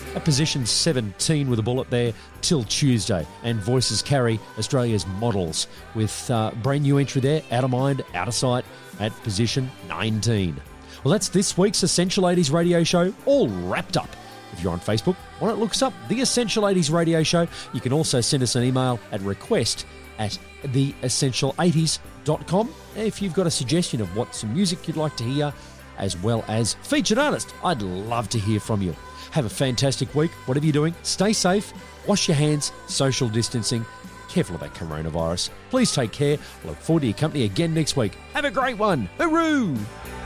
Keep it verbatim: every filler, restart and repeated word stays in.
at position seventeen with a bullet there till Tuesday. And Voices carry Australia's models with uh, brand new entry there, Out of Mind, Out of Sight at position nineteen. Well, that's this week's Essential eighties Radio Show all wrapped up. If you're on Facebook, why not look us up, The Essential eighties Radio Show. You can also send us an email at request at the essential eighties dot com if you've got a suggestion of what some music you'd like to hear, as well as featured artist. I'd love to hear from you. Have a fantastic week. Whatever you're doing, stay safe, wash your hands, social distancing, careful of that coronavirus. Please take care. I look forward to your company again next week. Have a great one. Hooroo!